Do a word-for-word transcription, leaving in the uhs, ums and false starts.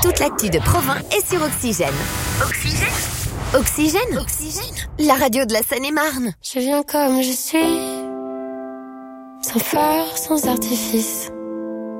Toute l'actu de Provins est sur Oxygène. Oxygène Oxygène Oxygène La radio de la Seine-et-Marne. Je viens comme je suis, sans phare, sans artifice.